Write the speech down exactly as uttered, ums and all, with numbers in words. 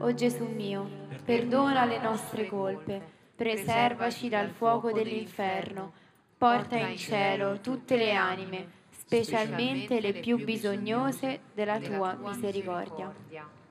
O Gesù mio, perdona le nostre colpe, preservaci dal fuoco dell'inferno, porta in cielo tutte le anime, specialmente le più bisognose della tua misericordia.